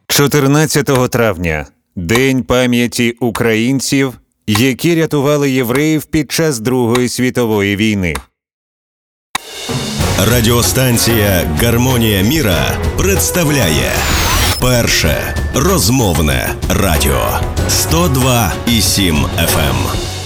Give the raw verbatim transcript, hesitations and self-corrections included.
чотирнадцятого травня – День пам'яті українців, які рятували євреїв під час Другої світової війни. Радіостанція «Гармонія міра» представляє перше розмовне радіо сто два і сім еф ем.